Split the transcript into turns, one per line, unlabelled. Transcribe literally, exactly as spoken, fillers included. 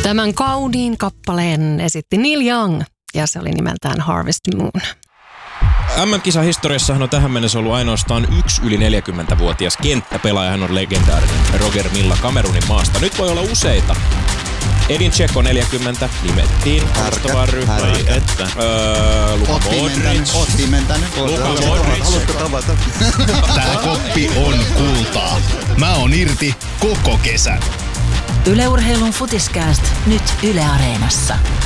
Tämän kauniin kappaleen esitti Neil Young ja se oli nimeltään Harvest Moon.
M M-kisahistoriassahan on tähän mennessä ollut ainoastaan yksi yli neljäkymmentävuotias kenttäpelaaja. Hän on legendaarinen Roger Milla Kamerunin maasta. Nyt voi olla useita. Edin Dzeko neljäkymmentä nimettiin alustavaan ryhmään.
Että.
Öö, Luka Modric.
Oot pimentänyt.
Luka Modric.
Haluatko tavata?
Tää koppi on kultaa. Mä oon irti koko kesän.
Yle Urheilun Futiskääst nyt Yle Areenassa.